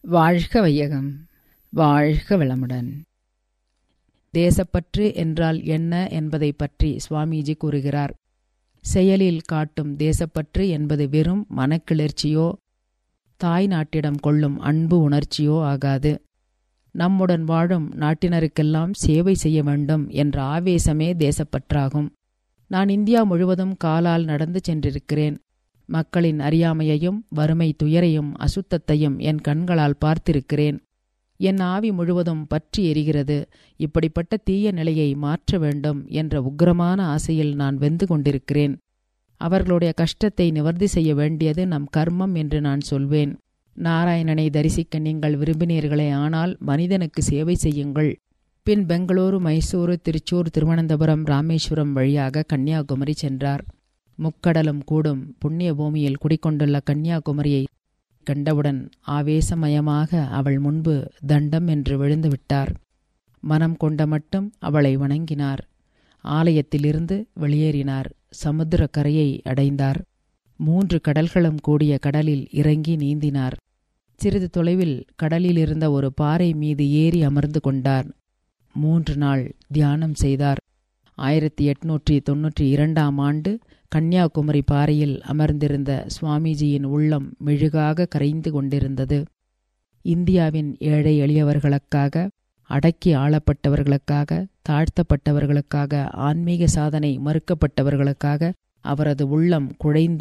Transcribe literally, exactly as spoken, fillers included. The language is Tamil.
வாழ்க வையகம், வாழ்க வளமுடன். தேசப்பற்று என்றால் என்ன என்பதை பற்றி சுவாமிஜி கூறுகிறார். செயலில் காட்டும் தேசப்பற்று என்பது வெறும் மனக்கிளர்ச்சியோ தாய் நாட்டிடம் கொள்ளும் அன்பு உணர்ச்சியோ ஆகாது. நம்முடன் வாழும் நாட்டினருக்கெல்லாம் சேவை செய்ய வேண்டும் என்ற ஆவேசமே தேசப்பற்றாகும். நான் இந்தியா முழுவதும் காலால் நடந்து சென்றிருக்கிறேன். மக்களின் அறியாமையையும் வறுமை துயரையும் அசுத்தத்தையும் என் கண்களால் பார்த்திருக்கிறேன். என் ஆவி முழுவதும் பற்றி எரிகிறது. இப்படிப்பட்ட தீய நிலையை மாற்ற வேண்டும் என்ற உக்கிரமான ஆசையில் நான் வெந்து கொண்டிருக்கிறேன். அவர்களுடைய கஷ்டத்தை நிவர்த்தி செய்ய வேண்டியது நம் கர்மம் என்று நான் சொல்வேன். நாராயணனை தரிசிக்க நீங்கள் விரும்பினீர்களே, ஆனால் மனிதனுக்கு சேவை செய்யுங்கள். பின் பெங்களூரு, மைசூரு, திருச்சூர், திருவனந்தபுரம், ராமேஸ்வரம் வழியாக கன்னியாகுமரி சென்றார். முக்கடலும் கூடும் புண்ணிய பூமியில் குடிக்கொண்டுள்ள கன்னியாகுமரியை கண்டவுடன் ஆவேசமயமாக அவள் முன்பு தண்டம் என்று விழுந்து விட்டார். மனம் கொண்ட மட்டும் அவளை வணங்கினார். ஆலயத்திலிருந்து வெளியேறினார். சமுத்திர கரையை அடைந்தார். மூன்று கடல்களும் கூடிய கடலில் இறங்கி நீந்தினார். சிறிது தொலைவில் கடலில் இருந்த ஒரு பாறை மீது ஏறி அமர்ந்து கொண்டார். மூன்று நாள் தியானம் செய்தார். ஆயிரத்தி எட்நூற்றி தொன்னூற்றி இரண்டாம் ஆண்டு கன்னியாகுமரி பாறையில் அமர்ந்திருந்த சுவாமிஜியின் உள்ளம் மெழுகாக கரைந்து கொண்டிருந்தது. இந்தியாவின் ஏழை எளியவர்களுக்காக, அடக்கி ஆளப்பட்டவர்களுக்காக, தாழ்த்தப்பட்டவர்களுக்காக, ஆன்மீக சாதனை மறுக்கப்பட்டவர்களுக்காக அவரது உள்ளம் குழைந்து